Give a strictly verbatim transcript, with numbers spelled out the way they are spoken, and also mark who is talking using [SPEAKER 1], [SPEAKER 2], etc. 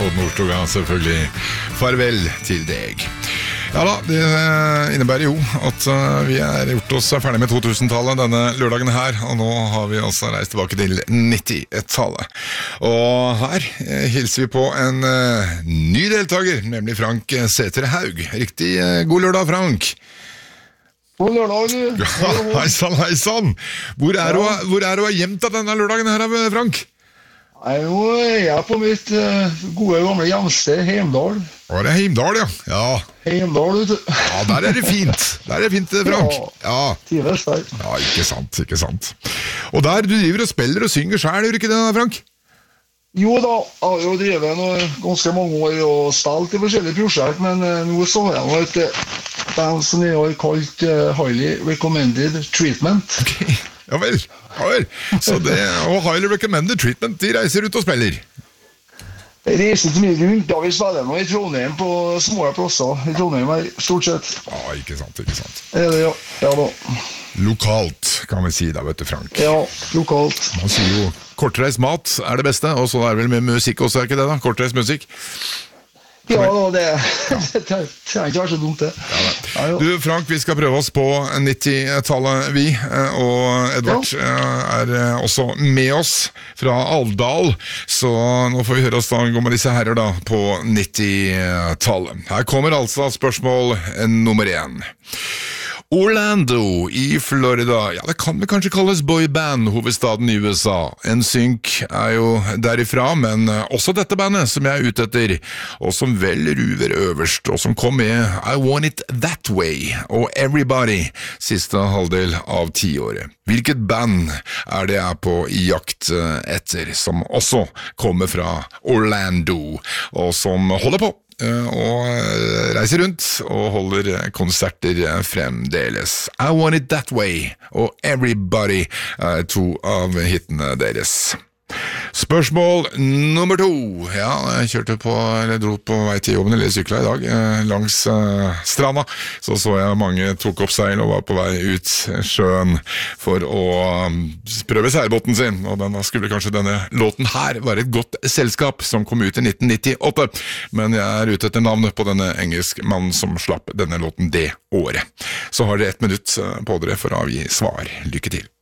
[SPEAKER 1] Odd Nordstoga, selvfølgelig. Farvel til deg. Ja da, det innebærer jo at vi er gjort oss ferdig med to-tusen-tallet denne lørdagen her, og nå har vi altså reist tilbake til nitti-tallet. Og her hilser vi på en ny deltaker, nemlig Frank Sæther Haug. Riktig god lørdag, Frank.
[SPEAKER 2] God lørdag, du.
[SPEAKER 1] Ja, heisann, heisann. Hvor er, ja. du, hvor er du gjemt av denne lørdagen her, Frank?
[SPEAKER 2] Nei, nå er jeg på mitt uh, gode gamle hjemsted, Heimdal.
[SPEAKER 1] Å, det er Heimdal, ja. Ja.
[SPEAKER 2] Heimdal, vet du.
[SPEAKER 1] Ja, der er det fint. Der er det fint, Frank.
[SPEAKER 2] Ja, tives der.
[SPEAKER 1] Ja, ikke sant, ikke sant. Og der, du driver og spiller og synger selv, gjør ikke det, Frank?
[SPEAKER 2] Jo da, jeg har jo drevet noe, ganske mange år og spilt i forskjellige prosjekt, men uh, nå så har jeg nå et band som jeg har kalt uh, Highly Recommended Treatment.
[SPEAKER 1] Ok. Ja vel, ja vel. Så det, og Highly Recommended Treatment, de reiser ut og spiller.
[SPEAKER 2] Jeg reiser ikke mye rundt, da vi spiller nå i Trondheim på små plasser. I Trondheim er stort sett.
[SPEAKER 1] Ja, ikke sant, ikke sant.
[SPEAKER 2] Er det, ja. Ja da.
[SPEAKER 1] Lokalt, kan vi si da, vet du, Frank.
[SPEAKER 2] Ja, lokalt.
[SPEAKER 1] Man sier jo, kortreist mat er det beste, og så er det vel med musikk også, er ikke det da? Kortreist musikk.
[SPEAKER 2] Ja, det, det, det trenger ikke være så dumt det.
[SPEAKER 1] Ja, du, Frank, vi skal prøve oss på nitti-tallet vi, og Edvard ja. er også med oss fra Alvdal, så nå får vi høre oss da gå med disse herrer da på nitti-tallet. Her kommer altså spørsmål nummer én. Orlando i Florida, ja det kan vel kanskje kalles boyband, hovedstaden i U S A. N Sync er jo derifra, men også dette bandet som jeg er ute etter, og som vel ruver øverst, og som kom med I Want It That Way og Everybody siste halvdel av tiåret. Hvilket band er det jeg er på i jakt etter, som også kommer fra Orlando, og som holder på og reiser rundt og holder konserter fremdeles. I Want It That Way og Everybody er to av hittene deres. Spørsmål nummer to. Ja, jeg kjørte på, eller dro på vei til jobben, eller sykla i dag, eh, langs eh, stranda. Så så jeg mange tok opp seil og var på vei ut sjøen for å um, prøve seilbåten sin. Og den, skulle kanskje denne låten her være et godt selskap som kom ut i nitten nittiåtte. Men jeg er ute etter navnet på denne engelsk mannen som slapp denne låten det året. Så har dere ett minutt på dere for å avgi svar. Lykke til.